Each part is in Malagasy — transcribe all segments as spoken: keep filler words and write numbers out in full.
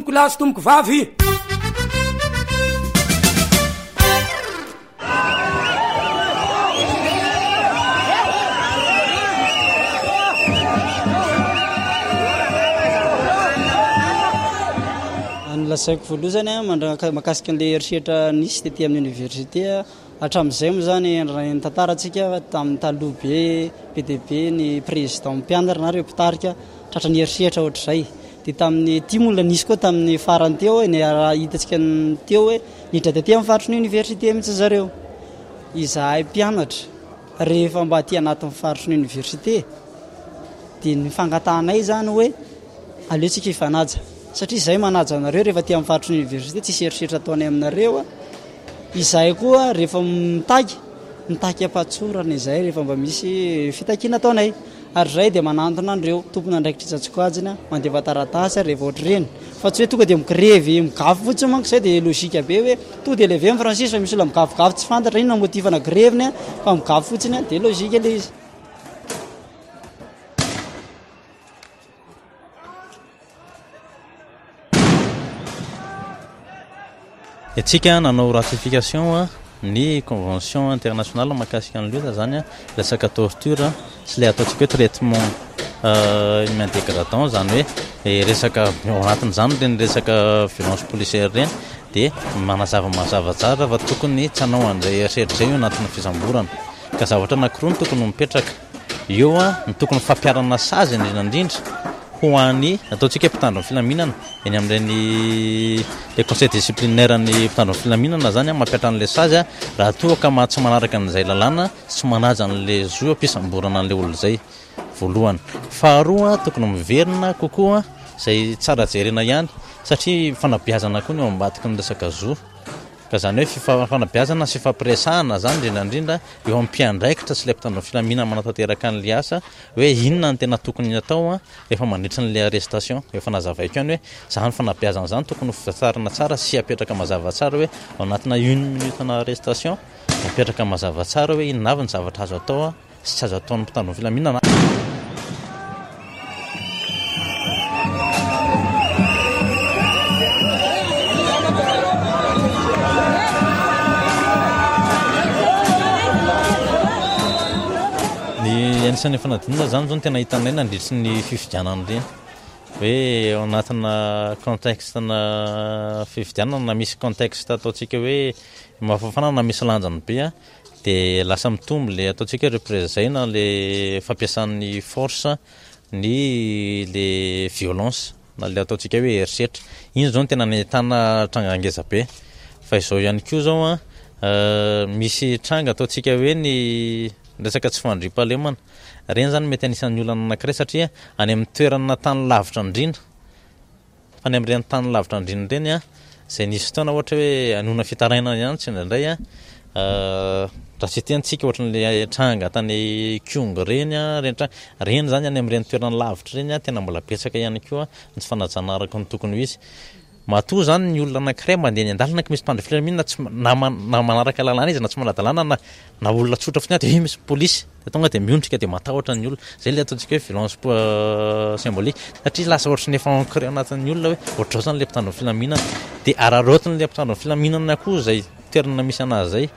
tomboko lahy sy tomboko vavy. Lasaiko voaloha zany a mandra makasika an'le eritreritra nisy tetỳ amin'ny université hatramin'izay moa zany ny tantarantsika tamin'ny taloha be P D B ny président mpianatra na reo mpitarika tratra ny eritreritra ohatr'izay. Dia tamin'ny timo olona nisy koa tamin'ny farany teo ny hitantsika teo hoe niditra tetỳ amin'ny faritry ny université mihitsy zareo. Izahay mpianatra rehefa mba aty anatin'ny faritry ny université dia ny fangatanay zany hoe aleotsika hifanaja. Satria izay manaja anareo rehefa aty amin'ny faritry ny université tsisy eritreritra ataonay aminareo. Izahay koa rehefa mitaky mitaky ampatsorana izay rehefa mba misy fitakiana ataonay. Ary izay dia manantona an'ireo tompona andraikitra tsatsokajina mandeva taratasy rehefa ohatr'ireny. Fa tsy hoe tonga dia mikrevy migafy fotsiny manko izay dia logika be hoe to dia levé amin'ny Francis fa misy olona migafigafy tsy fantatra inona motivana greviny fa migafy fotsiny dia logika ilay izy. Etsika nanao ratification ny convention internationale mahakasika an'ilay zany a resaka torture sy ilay ataontsika hoe traitement humain dégradant zany hoe resaka ao anatin'izany reny resaka violence policière reny dia manazava mazava tsara fa tokony tsy hanao an'izay eritreritra izay io anatin'ny fisamborana. Ka zavatra anankiroa no tokony mipetraka. Eo a ny tokony fampiarana sazy indrindrandrindra ho an'ny ataontsika hoe mpitandro ny filaminana eny amin'ireny le conseil disciplinaire ny mpitandro ny filaminana zany a mampiatra an'ilay sazy a raha toa ka ma tsy manaraka an'izay lalàna tsy manaja an'ilay zo ampisamborana an'ilay olo izay voalohany. Faharoa tokony miverina kokoa izay tsara jerena ihany satria fanabeazana koa ny eo ambadiky ny resaka zo. Ka zany hoe fanabeazana sy fampiresahana zany indrindrandrindra eo amin'ny mpiandraikitra sy ilay mpitandro ny filaminana manatanteraka an'ilay asa hoe inona ny tena tokony atao rehefa mandritra n'ilay arrestation. Efa nazavaiko ihany hoe zany fanabeazana zany tokony fitarina tsara sy apetraka mazava tsara hoe ao anatina une minute na arrestation apetraka mazava tsara hoe inona avy ny zavatra azo atao sy tsy azo ataon'ny mpitandro ny filaminana. Anisan'ny fanadinana zany zao no tena hitanay nandritry ny fifidianana reny hoe ao anatina contextena fifidianana na misy contexte ataontsika hoe mafafana na misy lanjany be a dia lasa mitombo le ataontsika hoe représena le fampiasan'ny force ny le violence na le ataontsika hoe eritreritra. Iny zao no tena nahitana tranga ngeza be. Fa izao ihany koa zao a misy tranga ataontsika hoe ny resaka tsy fandriam-pahalemana reny zany mety anisan'ny olana anankiray satria any amin'ny toerana tany lavitra indrindra fa any amin'ireny tany lavitra indrindra reny a izay nisy fotoana ohatra hoe anona fitaraina ihany tsy indraindray a raha tsy tiantsika ohatran'ilay tranga tany Kongo reny a reny tranga reny zany any amin'ireny toerana lavitra reny a tena mbola betsaka ihany koa ny fanajana araka ny tokony ho izy. Matoa zany ny olona anankiray mandeha ny andalana ka misy mpandry filaminana tsy na manaraka lalàna izy na tsy manadalàna na na olona tsotra fotsiny dia misy polisy dia tonga dia miondrika dia matahotra ny olona zay le ataontsika hoe violence symbolique satria lasa ohatry ny efa ancré anatin'ny olona hoe ohatrao zany le mpitandro ny filaminana dia araraotiny le mpitandro ny filaminana koa izay toerana misy anazy zay.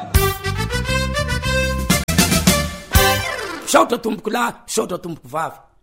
Saotra tomboko lahy, saotra tomboko vavy.